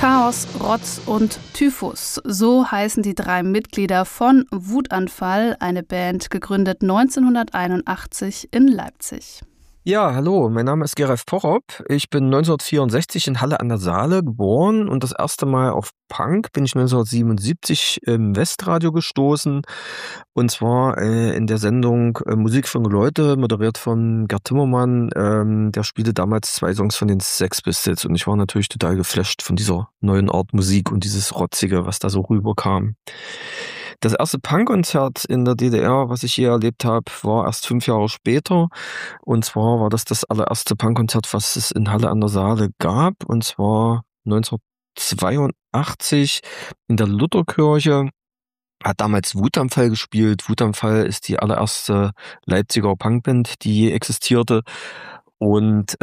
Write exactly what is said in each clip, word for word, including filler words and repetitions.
Chaos, Rotz und Typhus, so heißen die drei Mitglieder von Wutanfall, eine Band, gegründet neunzehnhunderteinundachtzig in Leipzig. Ja, hallo, mein Name ist Geralf Pochop. Ich bin neunzehnhundertvierundsechzig in Halle an der Saale geboren und das erste Mal auf Punk bin ich neunzehnhundertsiebenundsiebzig im Westradio gestoßen. Und zwar äh, in der Sendung äh, Musik für junge Leute, moderiert von Gerd Timmermann. Ähm, der spielte damals zwei Songs von den Sex Pistols und ich war natürlich total geflasht von dieser neuen Art Musik und dieses Rotzige, was da so rüberkam. Das erste Punkkonzert in der D D R, was ich je erlebt habe, war erst fünf Jahre später. Und zwar war das das allererste Punkkonzert, was es in Halle an der Saale gab. Und zwar neunzehnhundertzweiundachtzig in der Lutherkirche. Hat damals Wutanfall gespielt. Wutanfall ist die allererste Leipziger Punkband, die je existierte. Und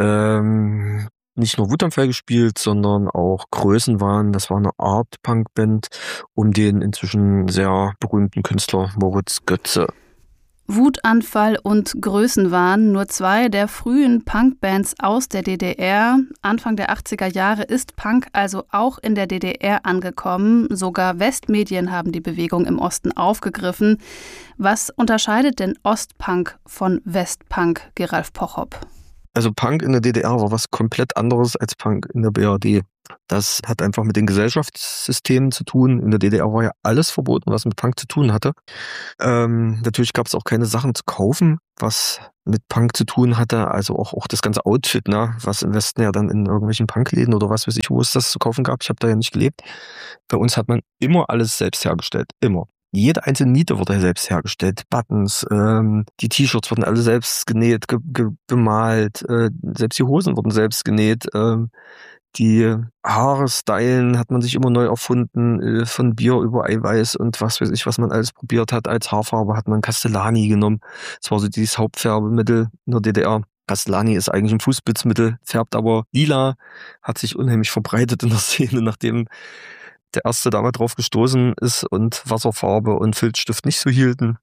ähm, nicht nur Wutanfall gespielt, sondern auch Größenwahn. Das war eine Art Punkband um den inzwischen sehr berühmten Künstler Moritz Götze. Wutanfall und Größenwahn, nur zwei der frühen Punkbands aus der D D R. Anfang der achtziger Jahre ist Punk also auch in der D D R angekommen. Sogar Westmedien haben die Bewegung im Osten aufgegriffen. Was unterscheidet denn Ostpunk von Westpunk, Geralf Pochop? Also Punk in der D D R war was komplett anderes als Punk in der B R D. Das hat einfach mit den Gesellschaftssystemen zu tun. In der D D R war ja alles verboten, was mit Punk zu tun hatte. Ähm, natürlich gab es auch keine Sachen zu kaufen, was mit Punk zu tun hatte. Also auch, auch das ganze Outfit, ne, was im Westen ja dann in irgendwelchen Punkläden oder was weiß ich, wo es das zu kaufen gab. Ich habe da ja nicht gelebt. Bei uns hat man immer alles selbst hergestellt. Immer. Jede einzelne Niete wurde selbst hergestellt. Buttons, ähm, die T-Shirts wurden alle selbst genäht, ge- ge- bemalt, äh, selbst die Hosen wurden selbst genäht. Ähm, die Haare stylen hat man sich immer neu erfunden, äh, von Bier über Eiweiß und was weiß ich, was man alles probiert hat. Als Haarfarbe hat man Castellani genommen. Das war so dieses Hauptfärbemittel in der D D R. Castellani ist eigentlich ein Fußspitzmittel, färbt aber lila, hat sich unheimlich verbreitet in der Szene, nachdem der erste damals drauf gestoßen ist und Wasserfarbe und Filzstift nicht so hielten.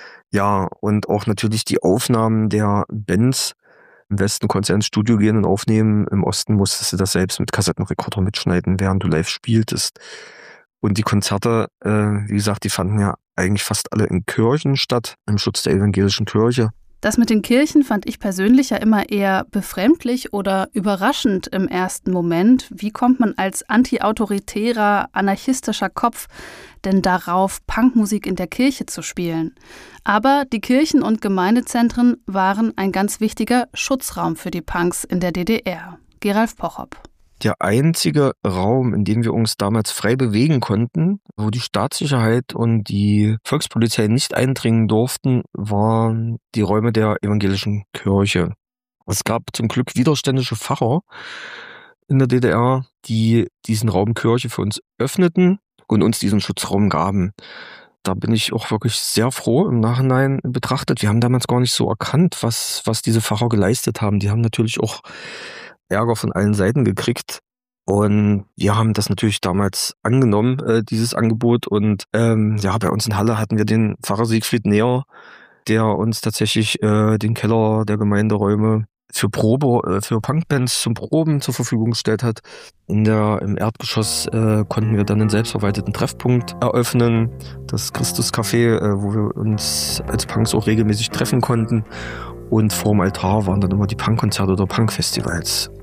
Ja, und auch natürlich die Aufnahmen der Bands. Im Westen konntest du ins Studio gehen und aufnehmen. Im Osten musstest du das selbst mit Kassettenrekorder mitschneiden, während du live spieltest. Und die Konzerte, äh, wie gesagt, die fanden ja eigentlich fast alle in Kirchen statt, im Schutz der evangelischen Kirche. Das mit den Kirchen fand ich persönlich ja immer eher befremdlich oder überraschend im ersten Moment. Wie kommt man als antiautoritärer, anarchistischer Kopf denn darauf, Punkmusik in der Kirche zu spielen? Aber die Kirchen und Gemeindezentren waren ein ganz wichtiger Schutzraum für die Punks in der D D R. Geralf Pochop. Der einzige Raum, in dem wir uns damals frei bewegen konnten, wo die Staatssicherheit und die Volkspolizei nicht eindringen durften, waren die Räume der evangelischen Kirche. Es gab zum Glück widerständische Pfarrer in der D D R, die diesen Raum Kirche für uns öffneten und uns diesen Schutzraum gaben. Da bin ich auch wirklich sehr froh im Nachhinein betrachtet. Wir haben damals gar nicht so erkannt, was, was diese Pfarrer geleistet haben. Die haben natürlich auch Ärger von allen Seiten gekriegt. Und wir haben das natürlich damals angenommen, äh, dieses Angebot. Und ähm, ja, bei uns in Halle hatten wir den Pfarrer Siegfried Neher, der uns tatsächlich äh, den Keller der Gemeinderäume für Probe, äh, für Punkbands zum Proben zur Verfügung gestellt hat. In der, im Erdgeschoss äh, konnten wir dann einen selbstverwalteten Treffpunkt eröffnen, das Christus-Café, äh, wo wir uns als Punks auch regelmäßig treffen konnten. Und vorm Altar waren dann immer die Punkkonzerte oder Punkfestivals.